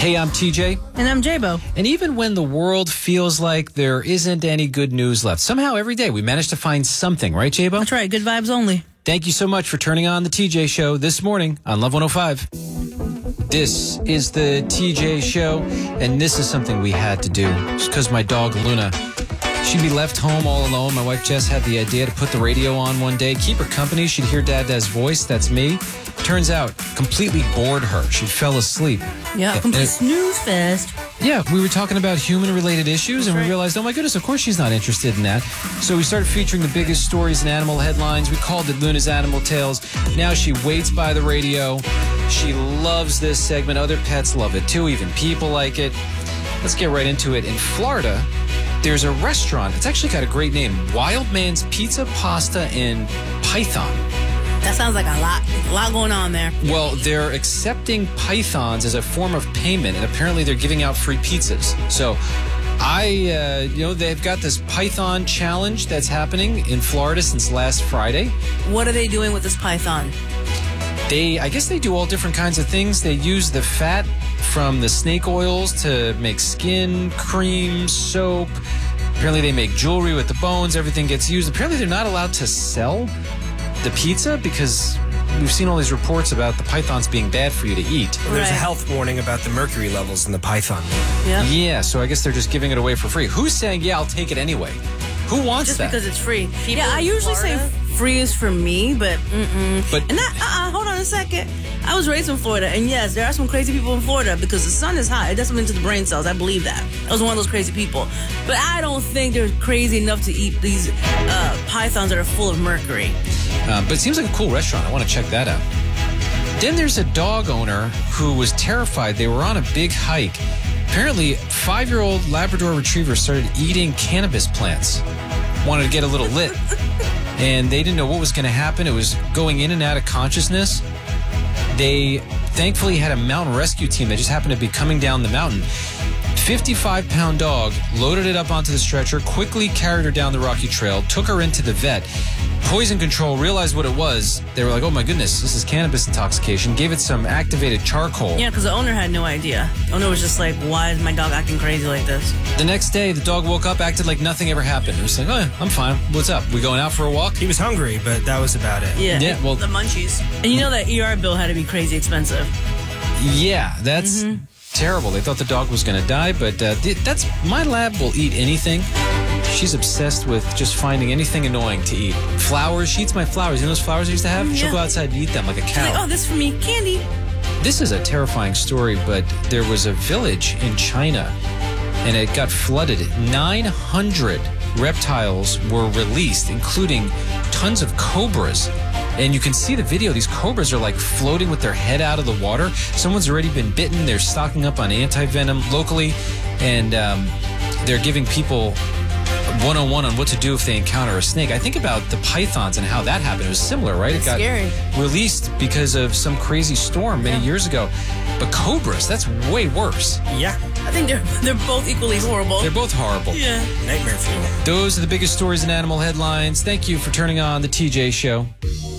Hey, I'm TJ. And I'm J-Bo. And even when the world feels like there isn't any good news left, somehow every day we manage to find something, right, J-Bo? That's right. Good vibes only. Thank you so much for turning on the TJ Show this morning on Love 105. This is the TJ Show, and this is something we had to do. Just because my dog, Luna, she'd be left home all alone. My wife, Jess, had the idea to put the radio on one day, keep her company. She'd hear Dad's voice. That's me. Turns out, completely bored her. She fell asleep. Yeah, complete snooze fest. Yeah, we were talking about human-related issues, and we realized, oh my goodness, of course she's not interested in that. So we started featuring the biggest stories in animal headlines. We called it Luna's Animal Tales. Now she waits by the radio. She loves this segment. Other pets love it too. Even people like it. Let's get right into it. In Florida, there's a restaurant. It's actually got a great name. Wild Man's Pizza, Pasta, and Python. That sounds like a lot going on there. Well, they're accepting pythons as a form of payment, and apparently they're giving out free pizzas. So they've got this Python challenge that's happening in Florida since last Friday. What are they doing with this python? I guess they do all different kinds of things. They use the fat from the snake oils to make skin, cream, soap. Apparently they make jewelry with the bones. Everything gets used. Apparently they're not allowed to sell the pizza because we've seen all these reports about the pythons being bad for you to eat. There's a health warning about the mercury levels in the python. Yeah, so I guess they're just giving it away for free. Who's saying, yeah, I'll take it anyway? Who wants just that? Just because it's free. I usually say free is for me, but hold on a second. I was raised in Florida, and yes, there are some crazy people in Florida because the sun is hot. It does something to the brain cells. I believe that. I was one of those crazy people. But I don't think they're crazy enough to eat these pythons that are full of mercury. But it seems like a cool restaurant. I want to check that out. Then there's a dog owner who was terrified. They were on a big hike. Apparently, 5-year-old Labrador Retriever started eating cannabis plants. Wanted to get a little lit. And they didn't know what was going to happen. It was going in and out of consciousness. They thankfully had a mountain rescue team that just happened to be coming down the mountain. 55-pound dog loaded it up onto the stretcher, quickly carried her down the rocky trail, took her into the vet. Poison control realized what it was. They were like, oh my goodness, this is cannabis intoxication. Gave it some activated charcoal. Yeah, because the owner had no idea. The owner was just like, why is my dog acting crazy like this? The next day, the dog woke up, acted like nothing ever happened. It was like, oh, I'm fine. What's up? We going out for a walk? He was hungry, but that was about it. Yeah, well, the munchies. And you know that ER bill had to be crazy expensive. Yeah, that's terrible. They thought the dog was going to die, but that's my lab will eat anything. She's obsessed with just finding anything annoying to eat. Flowers. She eats my flowers. You know those flowers I used to have? She'll go outside and eat them like a cow. She's like, oh, this is for me. Candy. This is a terrifying story, but there was a village in China, and it got flooded. 900 reptiles were released, including tons of cobras. And you can see the video. These cobras are like floating with their head out of the water. Someone's already been bitten. They're stocking up on anti-venom locally, and they're giving people 101 on what to do if they encounter a snake. I think about the pythons and how that happened. It was similar, right? It's it got scary. Released because of some crazy storm many years ago. But cobras, that's way worse. Yeah. I think they're both equally horrible. They're both horrible. Yeah. Nightmare fuel. Those are the biggest stories in animal headlines. Thank you for turning on the TJ Show.